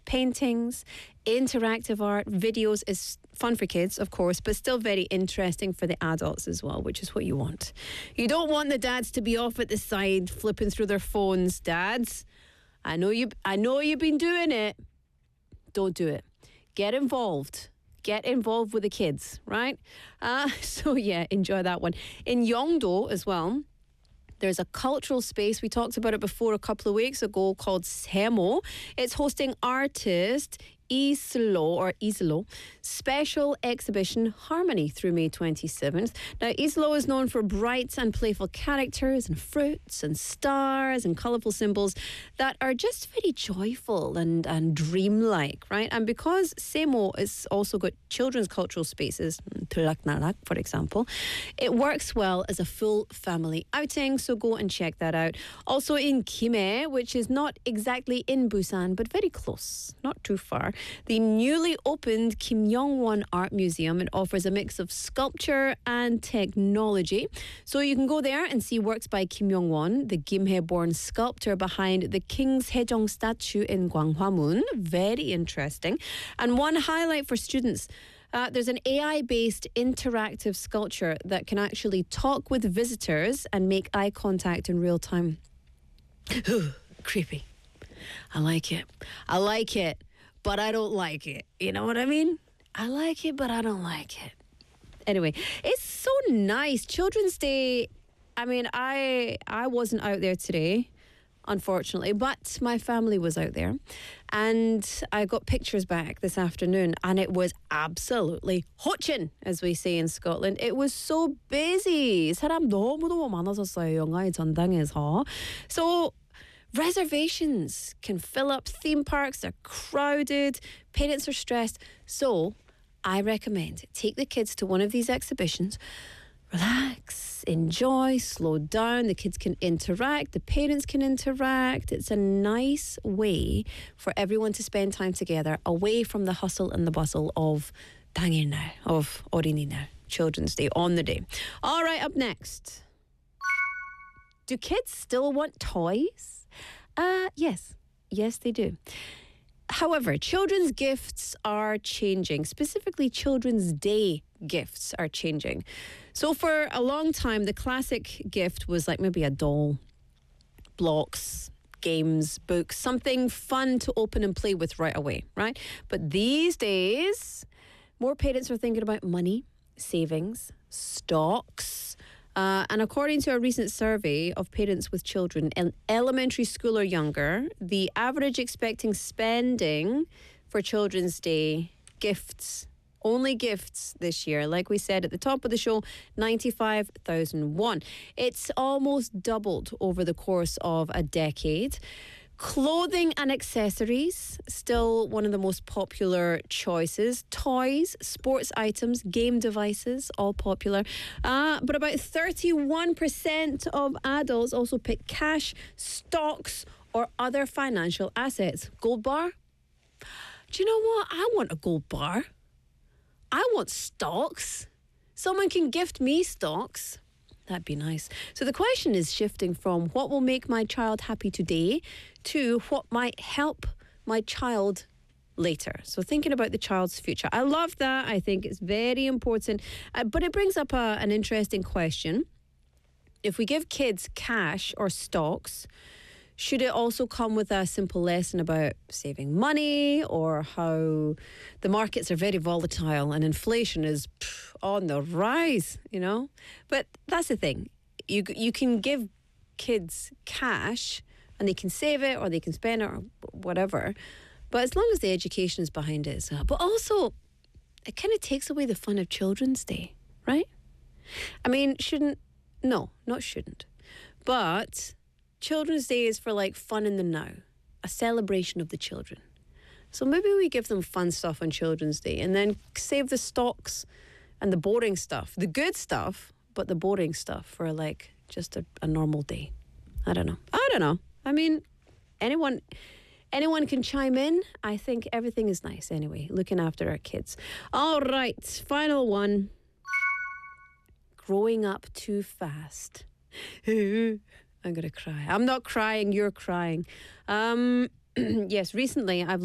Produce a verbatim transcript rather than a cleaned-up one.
paintings, interactive art, videos is fun for kids, of course, but still very interesting for the adults as well, which is what you want. You don't want the dads to be off at the side flipping through their phones. Dads, I know you I know you've been doing it. Don't do it. Get involved. Get involved with the kids, right? Uh, so yeah, enjoy that one. In Yeongdo as well, there's a cultural space. We talked about it before a couple of weeks ago called Semo. It's hosting artist Islo or Islo special exhibition Harmony through May twenty-seventh. Now, Islo is known for bright and playful characters and fruits and stars and colourful symbols that are just very joyful and, and dreamlike, right? And because Semo has also got children's cultural spaces, Tulak Narak, for example, it works well as a full family outing, so go and check that out. Also in Gimhae, which is not exactly in Busan, but very close, not too far, the newly opened Kim Young-won Art Museum. It offers a mix of sculpture and technology. So you can go there and see works by Kim Young-won, the Gimhae-born sculptor behind the King's Haejong statue in Gwanghwamun. Very interesting. And one highlight for students, Uh, there's an A I-based interactive sculpture that can actually talk with visitors and make eye contact in real time. Creepy. I like it. I like it. But I don't like it. You know what I mean? I like it, but I don't like it. Anyway, it's so nice. Children's Day, I mean, I I wasn't out there today, unfortunately, but my family was out there. And I got pictures back this afternoon, and it was absolutely hotchin, as we say in Scotland. It was so busy. 사람 너무너무 많았었어요, 영화의 전당에서. So reservations can fill up. Theme parks are crowded. Parents are stressed. So I recommend take the kids to one of these exhibitions. Relax, enjoy, slow down. The kids can interact. The parents can interact. It's a nice way for everyone to spend time together away from the hustle and the bustle of 당일날, of 어린이날, Children's Day, on the day. All right, up next. Do kids still want toys? Uh, yes. Yes, they do. However, children's gifts are changing. Specifically, Children's Day gifts are changing. So for a long time, the classic gift was like maybe a doll, blocks, games, books, something fun to open and play with right away, right? But these days, more parents are thinking about money, savings, stocks. Uh, and according to a recent survey of parents with children in elementary school or younger, the average expecting spending for Children's Day gifts, only gifts this year, like we said at the top of the show, ninety-five thousand won. It's almost doubled over the course of a decade. Clothing and accessories, still one of the most popular choices. Toys, sports items, game devices, all popular. Uh, but about thirty-one percent of adults also pick cash, stocks, or other financial assets. Gold bar? Do you know what? I want a gold bar. I want stocks. Someone can gift me stocks. That'd be nice. So the question is shifting from what will make my child happy today to what might help my child later. So thinking about the child's future. I love that. I think it's very important. Uh, but it brings up a, an interesting question. If we give kids cash or stocks, should it also come with a simple lesson about saving money or how the markets are very volatile and inflation is pff, on the rise, you know? But that's the thing. You you can give kids cash and they can save it or they can spend it or whatever. But as long as the education is behind it as well. But also, it kind of takes away the fun of Children's Day, right? I mean, shouldn't... No, not shouldn't. But Children's Day is for like fun in the now, a celebration of the children. So maybe we give them fun stuff on Children's Day and then save the stocks and the boring stuff, the good stuff, but the boring stuff for like just a, a normal day. I don't know. I don't know. I mean, anyone anyone can chime in. I think everything is nice anyway, looking after our kids. All right, final one. Growing up too fast. I'm going to cry. I'm not crying, you're crying. Um, yes, recently I've